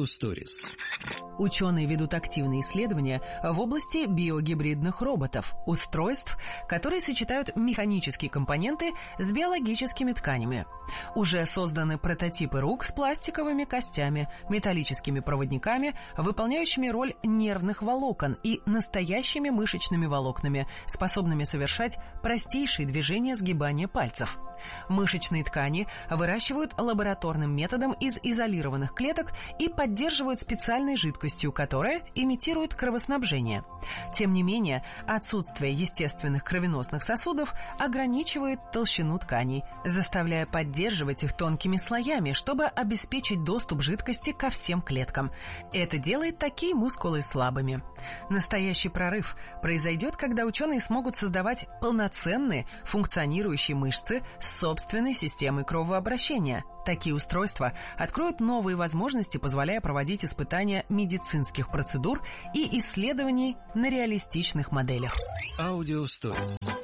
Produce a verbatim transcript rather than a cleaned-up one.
Stories. Ученые ведут активные исследования в области биогибридных роботов, устройств, которые сочетают механические компоненты с биологическими тканями. Уже созданы прототипы рук с пластиковыми костями, металлическими проводниками, выполняющими роль нервных волокон, и настоящими мышечными волокнами, способными совершать простейшие движения сгибания пальцев. Мышечные ткани выращивают лабораторным методом из изолированных клеток и поддерживают специальной жидкостью, которая имитирует кровоснабжение. Тем не менее, отсутствие естественных кровеносных сосудов ограничивает толщину тканей, заставляя поддерживать их тонкими слоями, чтобы обеспечить доступ жидкости ко всем клеткам. Это делает такие мускулы слабыми. Настоящий прорыв произойдет, когда ученые смогут создавать полноценные функционирующие мышцы с собственной системой кровообращения. Такие устройства откроют новые возможности, позволяя проводить испытания медицинских процедур и исследований на реалистичных моделях. Audio Stories.